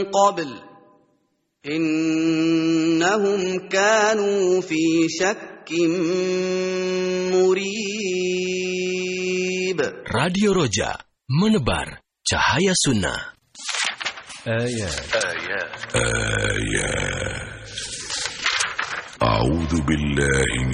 قبل إنهم كانوا في شك مريب. Radio Roja, menebar cahaya sunnah. A'udzu billahi